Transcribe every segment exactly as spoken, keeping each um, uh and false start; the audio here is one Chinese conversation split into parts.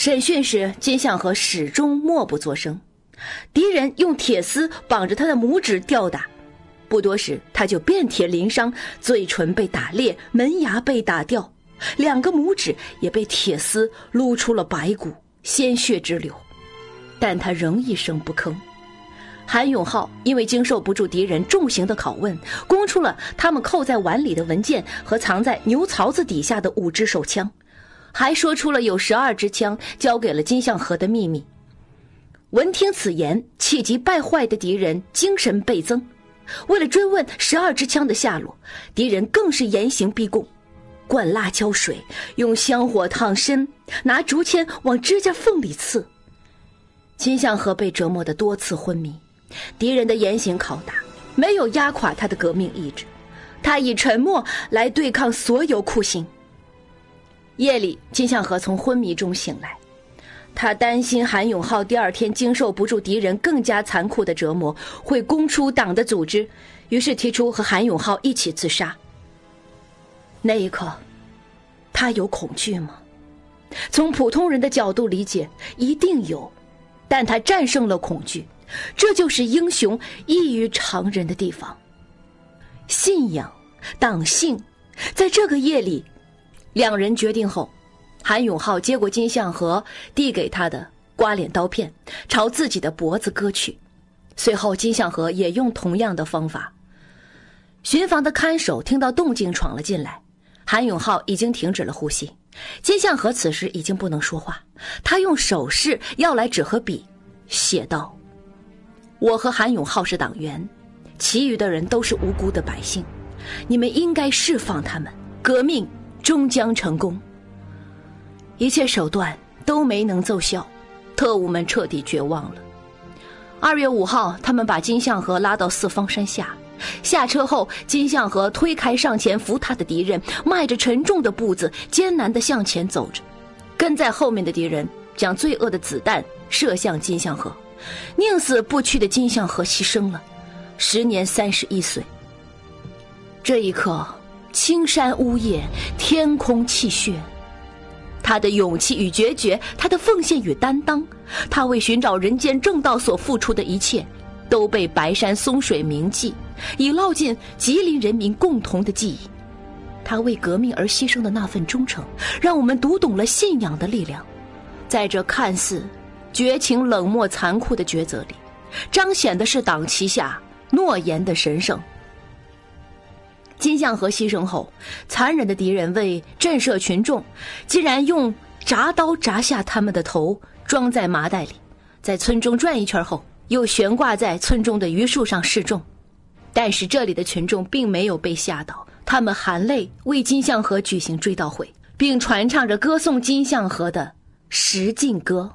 审讯时，金相和始终默不作声。敌人用铁丝绑着他的拇指吊打，不多时他就遍体鳞伤，嘴唇被打裂，门牙被打掉，两个拇指也被铁丝撸出了白骨，鲜血直流。但他仍一声不吭。韩永浩因为经受不住敌人重刑的拷问，供出了他们扣在碗里的文件和藏在牛槽子底下的五支手枪，还说出了有十二支枪交给了金相和的秘密。闻听此言，气急败坏的敌人精神倍增。为了追问十二支枪的下落，敌人更是严刑逼供，灌辣椒水，用香火烫身，拿竹签往指甲缝里刺。金相和被折磨得多次昏迷，敌人的严刑拷打没有压垮他的革命意志，他以沉默来对抗所有酷刑。夜里，金相和从昏迷中醒来，他担心韩永浩第二天经受不住敌人更加残酷的折磨，会供出党的组织，于是提出和韩永浩一起自杀。那一刻，他有恐惧吗？从普通人的角度理解，一定有，但他战胜了恐惧，这就是英雄异于常人的地方。信仰、党性，在这个夜里，两人决定后，韩永浩接过金相和递给他的刮脸刀片，朝自己的脖子割去。随后金相和也用同样的方法。巡防的看守听到动静闯了进来，韩永浩已经停止了呼吸。金相和此时已经不能说话，他用手势要来纸和笔，写道：我和韩永浩是党员，其余的人都是无辜的百姓，你们应该释放他们，革命终将成功。一切手段都没能奏效，特务们彻底绝望了。二月五号，他们把金相和拉到四方山下，下车后，金相和推开上前扶他的敌人，迈着沉重的步子艰难地向前走着。跟在后面的敌人将罪恶的子弹射向金相和，宁死不屈的金相和牺牲了，时年三十一岁。这一刻，青山呜咽，天空泣血。他的勇气与决绝，他的奉献与担当，他为寻找人间正道所付出的一切，都被白山松水铭记，已烙进吉林人民共同的记忆。他为革命而牺牲的那份忠诚，让我们读懂了信仰的力量。在这看似绝情冷漠残酷的抉择里，彰显的是党旗下诺言的神圣。金相和牺牲后，残忍的敌人为震慑群众，竟然用铡刀铡下他们的头，装在麻袋里，在村中转一圈后，又悬挂在村中的榆树上示众。但是这里的群众并没有被吓倒，他们含泪为金相和举行追悼会，并传唱着歌颂金相和的十进歌。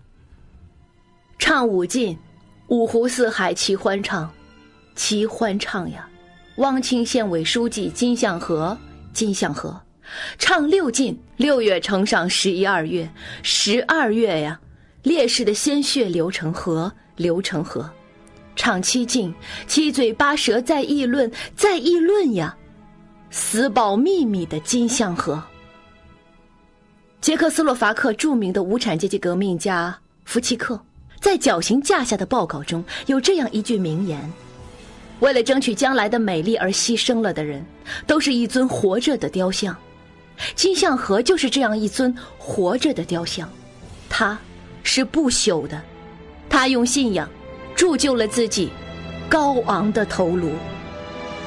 唱五进，五湖四海齐欢唱，齐欢唱呀！汪清县委书记金相和，金相和。唱六进，六月乘上十一二月，十二月呀，烈士的鲜血流成河，流成河。唱七进，七嘴八舌在议论，在议论呀，死保秘密的金相和。捷克斯洛伐克著名的无产阶级革命家福奇克在绞刑架下的报告中有这样一句名言：为了争取将来的美丽而牺牲了的人，都是一尊活着的雕像。金相和就是这样一尊活着的雕像，他是不朽的，他用信仰铸就了自己高昂的头颅。